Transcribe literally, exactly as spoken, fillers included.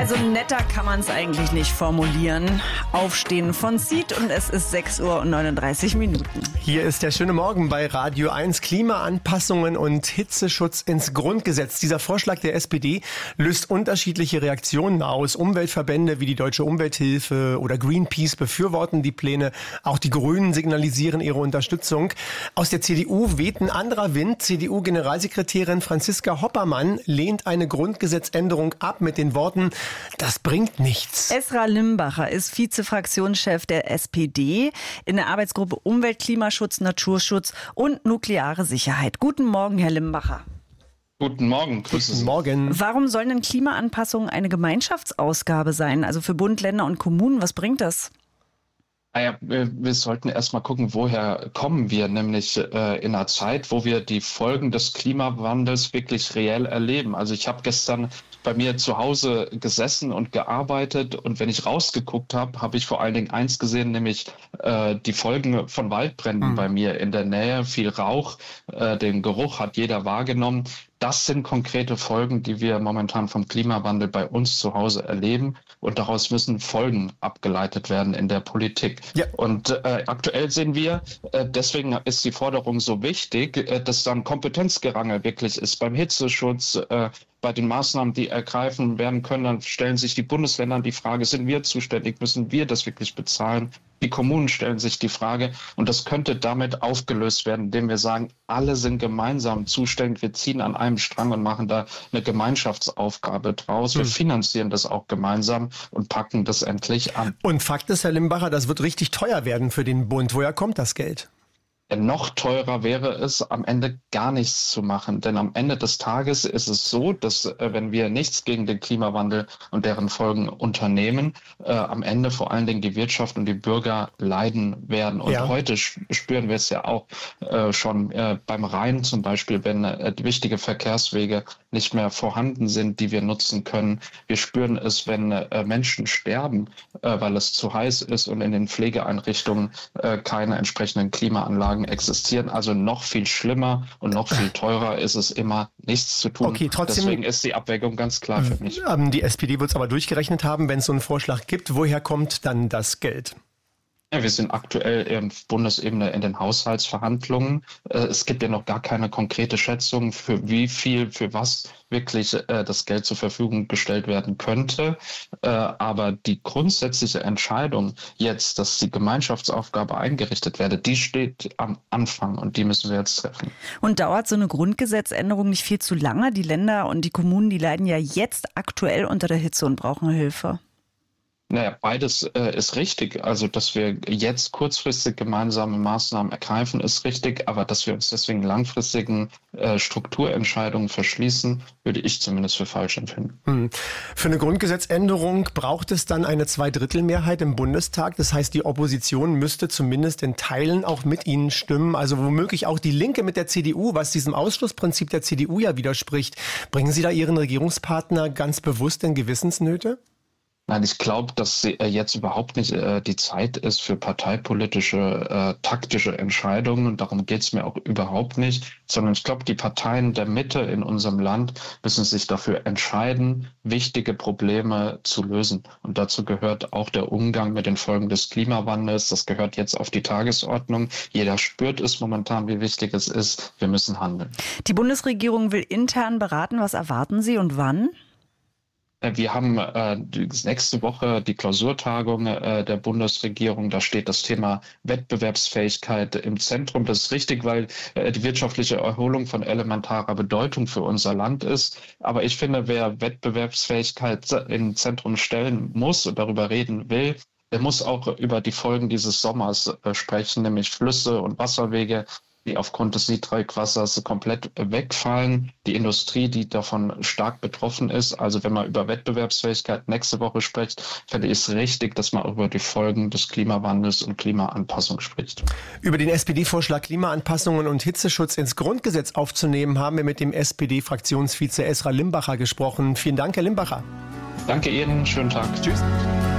Also netter kann man es eigentlich nicht formulieren. Aufstehen von Seed und es ist sechs Uhr neununddreißig Minuten. Hier ist der schöne Morgen bei Radio eins. Klimaanpassungen und Hitzeschutz ins Grundgesetz. Dieser Vorschlag der S P D löst unterschiedliche Reaktionen aus. Umweltverbände wie die Deutsche Umwelthilfe oder Greenpeace befürworten die Pläne. Auch die Grünen signalisieren ihre Unterstützung. Aus der C D U weht ein anderer Wind. C D U-Generalsekretärin Franziska Hoppermann lehnt eine Grundgesetzänderung ab mit den Worten: Das bringt nichts. Esra Limbacher ist Vizefraktionschef der S P D in der Arbeitsgruppe Umwelt, Klimaschutz, Naturschutz und nukleare Sicherheit. Guten Morgen, Herr Limbacher. Guten Morgen, grüße Guten Sie. Morgen. Warum sollen denn Klimaanpassungen eine Gemeinschaftsausgabe sein? Also für Bund, Länder und Kommunen, was bringt das? Naja, wir, wir sollten erstmal gucken, woher kommen wir, nämlich äh, in einer Zeit, wo wir die Folgen des Klimawandels wirklich reell erleben. Also ich habe gestern bei mir zu Hause gesessen und gearbeitet und wenn ich rausgeguckt habe, habe ich vor allen Dingen eins gesehen, nämlich äh, die Folgen von Waldbränden mhm. bei mir in der Nähe, viel Rauch, äh, den Geruch hat jeder wahrgenommen. Das sind konkrete Folgen, die wir momentan vom Klimawandel bei uns zu Hause erleben. Und daraus müssen Folgen abgeleitet werden in der Politik. Ja. Und äh, aktuell sehen wir, äh, deswegen ist die Forderung so wichtig, äh, dass dann Kompetenzgerangel wirklich ist beim Hitzeschutz, äh, bei den Maßnahmen, die ergreifen werden können. Dann stellen sich die Bundesländer die Frage, sind wir zuständig, müssen wir das wirklich bezahlen? Die Kommunen stellen sich die Frage und das könnte damit aufgelöst werden, indem wir sagen, alle sind gemeinsam zuständig, wir ziehen an einem Strang und machen da eine Gemeinschaftsaufgabe draus. Wir hm. finanzieren das auch gemeinsam und packen das endlich an. Und Fakt ist, Herr Limbacher, das wird richtig teuer werden für den Bund. Woher kommt das Geld? Noch teurer wäre es, am Ende gar nichts zu machen. Denn am Ende des Tages ist es so, dass äh, wenn wir nichts gegen den Klimawandel und deren Folgen unternehmen, äh, am Ende vor allen Dingen die Wirtschaft und die Bürger leiden werden. Und ja. heute spüren wir es ja auch äh, schon äh, beim Rhein zum Beispiel, wenn äh, wichtige Verkehrswege nicht mehr vorhanden sind, die wir nutzen können. Wir spüren es, wenn äh, Menschen sterben, äh, weil es zu heiß ist und in den Pflegeeinrichtungen äh, keine entsprechenden Klimaanlagen existieren. Also noch viel schlimmer und noch viel teurer ist es immer, nichts zu tun. Okay, trotzdem, deswegen ist die Abwägung ganz klar für mich. Die S P D wird es aber durchgerechnet haben, wenn es so einen Vorschlag gibt. Woher kommt dann das Geld? Ja, wir sind aktuell auf Bundesebene in den Haushaltsverhandlungen. Es gibt ja noch gar keine konkrete Schätzung, für wie viel, für was wirklich das Geld zur Verfügung gestellt werden könnte. Aber die grundsätzliche Entscheidung jetzt, dass die Gemeinschaftsaufgabe eingerichtet werde, die steht am Anfang und die müssen wir jetzt treffen. Und dauert so eine Grundgesetzänderung nicht viel zu lange? Die Länder und die Kommunen, die leiden ja jetzt aktuell unter der Hitze und brauchen Hilfe. Naja, beides äh, ist richtig. Also, dass wir jetzt kurzfristig gemeinsame Maßnahmen ergreifen, ist richtig. Aber dass wir uns deswegen langfristigen äh, Strukturentscheidungen verschließen, würde ich zumindest für falsch empfinden. Hm. Für eine Grundgesetzänderung braucht es dann eine Zweidrittelmehrheit im Bundestag. Das heißt, die Opposition müsste zumindest in Teilen auch mit Ihnen stimmen. Also womöglich auch die Linke mit der C D U, was diesem Ausschlussprinzip der C D U ja widerspricht. Bringen Sie da Ihren Regierungspartner ganz bewusst in Gewissensnöte? Nein, ich glaube, dass jetzt überhaupt nicht äh, die Zeit ist für parteipolitische, äh, taktische Entscheidungen. Und darum geht es mir auch überhaupt nicht. Sondern ich glaube, die Parteien der Mitte in unserem Land müssen sich dafür entscheiden, wichtige Probleme zu lösen. Und dazu gehört auch der Umgang mit den Folgen des Klimawandels. Das gehört jetzt auf die Tagesordnung. Jeder spürt es momentan, wie wichtig es ist. Wir müssen handeln. Die Bundesregierung will intern beraten. Was erwarten Sie und wann? Wir haben äh, nächste Woche die Klausurtagung äh, der Bundesregierung. Da steht das Thema Wettbewerbsfähigkeit im Zentrum. Das ist richtig, weil äh, die wirtschaftliche Erholung von elementarer Bedeutung für unser Land ist. Aber ich finde, wer Wettbewerbsfähigkeit im Zentrum stellen muss und darüber reden will, der muss auch über die Folgen dieses Sommers äh, sprechen, nämlich Flüsse und Wasserwege, die aufgrund des Niedrigwassers komplett wegfallen. Die Industrie, die davon stark betroffen ist. Also wenn man über Wettbewerbsfähigkeit nächste Woche spricht, finde ich es richtig, dass man über die Folgen des Klimawandels und Klimaanpassung spricht. Über den S P D-Vorschlag Klimaanpassungen und Hitzeschutz ins Grundgesetz aufzunehmen, haben wir mit dem S P D-Fraktionsvize Esra Limbacher gesprochen. Vielen Dank, Herr Limbacher. Danke Ihnen, schönen Tag. Tschüss.